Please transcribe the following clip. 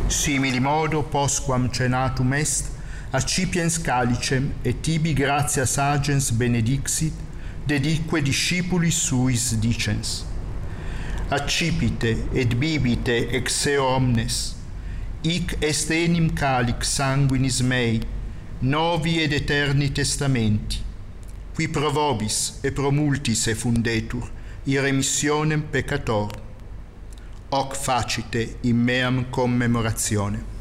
Simili modo postquam cenatum est, accipiens calicem et tibi gratias agens benedixit, dedique discipulis suis dicens: accipite et bibite ex eo omnes, hic est enim calix sanguinis mei, novi ed eterni testamenti, qui pro vobis et pro multis effundetur in remissionem peccatorum. Hoc facite in meam commemorazione.